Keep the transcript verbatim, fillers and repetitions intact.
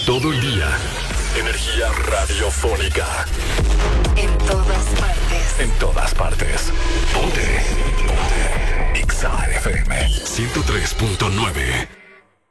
todo el día. Energía radiofónica. En todas partes. En todas partes. Ponte. Ponte. Exa F M ciento tres punto nueve.